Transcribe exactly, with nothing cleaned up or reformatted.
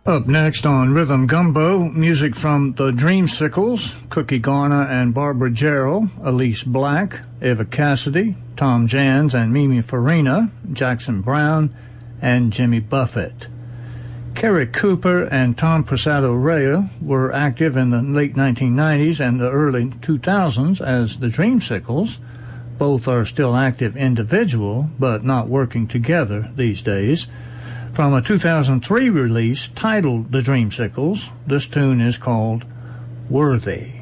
Up next on Rhythm Gumbo, music from the Dreamsicles, Cookie Garner and Barbara Jarrell, Elise Black, Eva Cassidy, Tom Jans and Mimi Farina, Jackson Brown, and Jimmy Buffett. Kerry Cooper and Tom Prasado Raya were active in the late nineteen nineties and the early two thousands as the Dreamsicles. Both are still active individual, but not working together these days. From a two thousand three release titled The Dreamsicles, this tune is called Worthy.